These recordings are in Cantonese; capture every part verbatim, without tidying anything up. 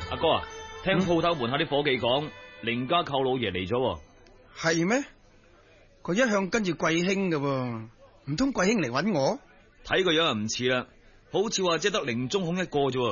阿哥啊，聽鋪頭門口啲伙計講，凌家寇老爺嚟咗。 係咩？佢一向跟住貴興嘅，唔通貴興嚟揾我？ 睇個樣又唔似啦，好似話只得凌中孔一個啫。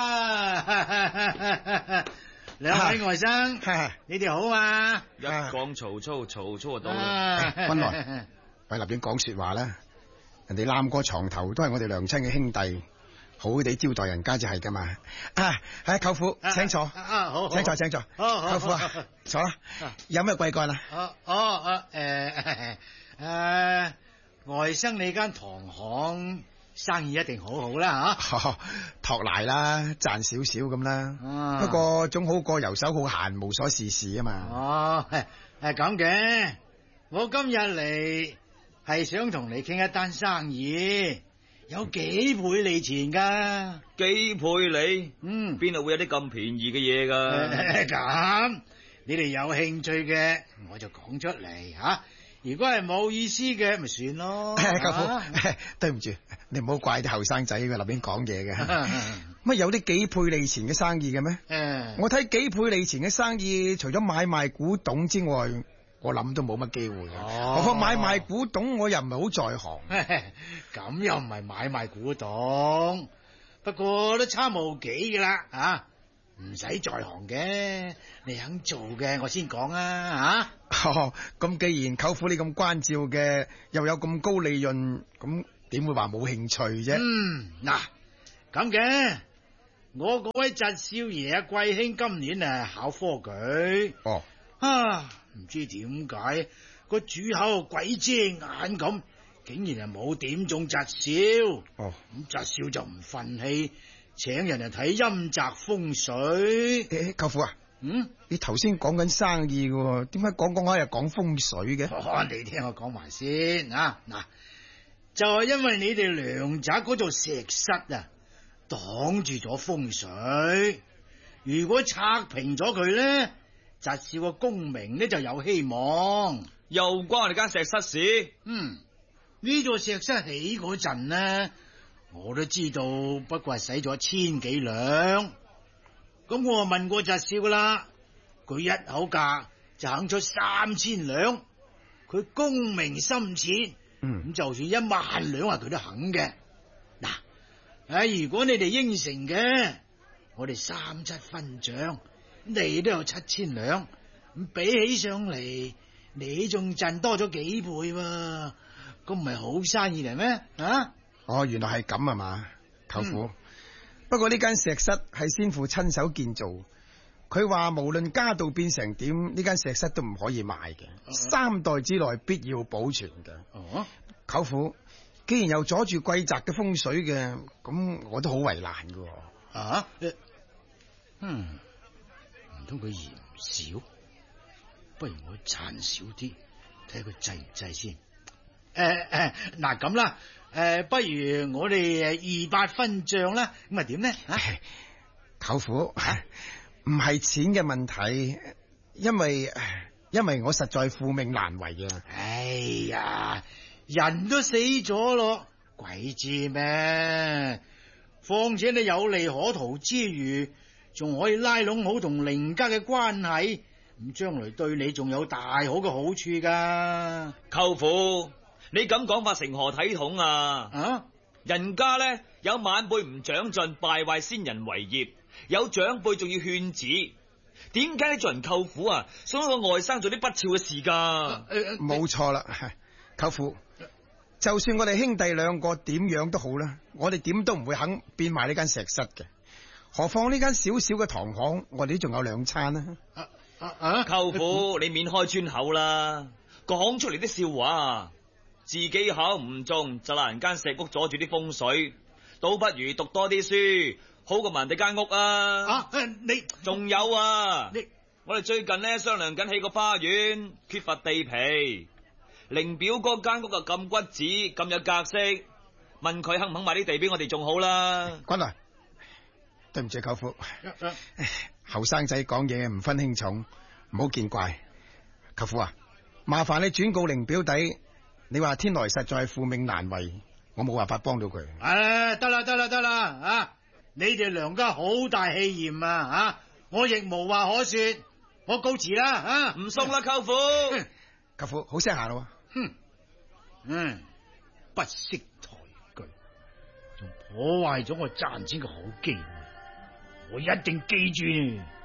啊，兩位外甥，你哋好啊！ 一講曹操，曹操就到啦。 啊溫來，喂，立亂講說話啦！人哋攬過床頭都係我哋娘親嘅兄弟，好好地招待人家就係噶嘛。啊，係舅父，請坐。 啊，好， 請坐，請坐。舅父啊，坐啦。有咩貴幹啊？ 哦，哦，誒，誒，外甥你間堂行生意一定好好啦吓。 托賴啦，賺少少咁啦。 啊、 不過總好過游手好閒，無所事事啊嘛。 哦，係咁嘅。我今日嚟係想同你傾一單生意，有幾倍利錢噶。 幾倍利？ 嗯， 邊度會有啲咁便宜嘅嘢噶？ 咁你哋有興趣嘅，我就講出嚟吓。啊如果係冇意思嘅，咪算咯。 舅父，啊、對唔住，你唔好怪啲後生仔嘅立邊講嘢嘅。乜有啲幾倍利錢嘅生意嘅咩？ 啊、 我睇幾倍利錢嘅生意，除咗買賣古董之外，我諗都冇乜機會嘅。 哦、 何況買賣古董，我又唔係好在行。 咁又唔係買賣古董，不過都差無幾噶啦啊！唔使在行嘅，你肯做嘅我先講啊吓。 咁、哦、既然舅父你咁關照嘅，又有咁高利潤，咁點會話冇興趣啫？ 嗯，嗱咁嘅，我嗰位侄少爺啊，貴興今年啊考科舉。 哦， 啊，唔知點解個主考鬼遮眼咁，竟然係冇點中侄少。 哦， 咁侄少就唔忿氣。請人嚟睇陰宅風水。 誒，舅父啊， 嗯， 你頭先講緊生意嘅，點解講講下又講風水嘅？ 哦，你聽我講埋先啊！嗱，就係因為你哋梁宅嗰座石室啊，擋住咗風水。如果拆平咗佢咧，侄少個功名咧就有希望。 又關我哋間石室事？ 嗯，呢座石室起嗰陣呢，我都知道，不過係使咗千幾兩。咁我問過侄少噶啦，佢一口價就肯出三千兩。佢功名深淺，咁、嗯、就算一萬兩啊，佢都肯嘅。嗱，誒，如果你哋應承嘅，我哋三七分賬，你都有七千兩，咁比起上嚟，你仲賺多咗幾倍喎？咁唔係好生意嚟咩？啊？ 哦，原來係咁啊嘛，舅父。 嗯、 不過呢間石室係先父親手建造，佢話無論家道變成點，呢間石室都唔可以賣嘅，啊、三代之內必要保存嘅。哦、啊，舅父，既然又阻住貴宅嘅風水嘅，咁我都好為難嘅。 啊？嗯，唔通佢嫌少？不如我賺少啲，睇下佢制唔制先。誒、呃、誒，嗱咁啦。誒、呃，不如我哋誒二八分賬啦，咁啊點呢？啊， 舅父，唔係錢嘅問題，因為因為我實在父命難違啊！ 哎呀，人都死咗咯，鬼知咩？況且你有利可圖之餘，仲可以拉攏好同凌家嘅關係，咁將來對你仲有大好嘅好處噶。 舅父，你咁講法成何體統啊？啊，人家咧有晚輩唔長進，敗壞先人遺業；有長輩仲要勸止。點解你做人舅父啊，想個外甥做啲不肖嘅事噶？ 冇錯啦，舅父，就算我哋兄弟兩個點樣都好啦，我哋點都唔會肯變賣呢間石室嘅。何況呢間小小嘅堂行，我哋都仲有兩餐啦。 啊啊啊！ 舅父，你免開尊口啦，講出嚟啲笑話。自己考唔中就鬧人間石屋阻住啲風水，倒不如讀多啲書，好過埋人哋間屋啊！ 啊，你仲有啊？ 你我哋最近咧商量緊起個花園，缺乏地皮。凌表哥間屋啊咁骨子咁有格式，問佢肯唔肯買啲地俾我哋仲好啦。 君來，對唔住舅父，後生仔講嘢唔分輕重，唔好見怪。舅父啊，麻煩你轉告凌表弟。你話天來實在係父命難違，我冇辦法幫到佢。 誒，得啦得啦得啦啊！ 你哋梁家好大氣焰啊！啊，我亦無話可說，我告辭啦！啊， 唔送啦，舅父。 舅父好聲行咯。 哼，嗯，不識抬舉，仲破壞咗我賺錢嘅好機會，我一定記住。